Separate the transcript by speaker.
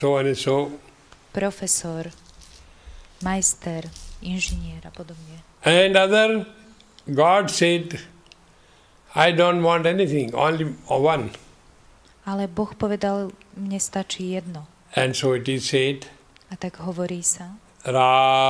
Speaker 1: so and so.
Speaker 2: Profesor, majster, inžinier a podobne.
Speaker 1: And other, God said, I don't want anything, only one.
Speaker 2: Ale Boh povedal, mne stačí jedno.
Speaker 1: And so it is said,
Speaker 2: A tak hovorí sa.